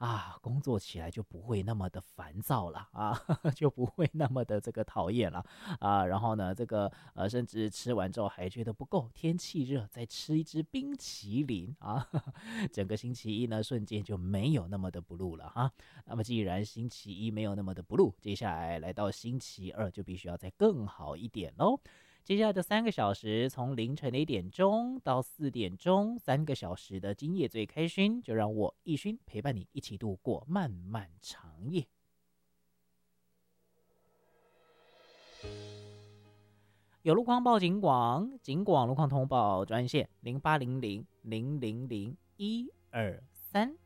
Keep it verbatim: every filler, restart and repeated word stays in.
啊，工作起来就不会那么的烦躁了啊，就不会那么的这个讨厌了啊。然后呢，这个呃，甚至吃完之后还觉得不够，天气热，再吃一支冰淇淋啊，整个星期一呢，瞬间就没有那么的 blue 了哈。那么既然星期一没有那么的 blue，接下来来到星期二就必须要再更好一点喽。接下来的三个小时，从凌晨的一点钟到四点钟，三个小时的今夜最开心，就让我奕勋陪伴你一起度过漫漫长夜。有路况报警广，警广路况通报专线零八零零零零零一二三。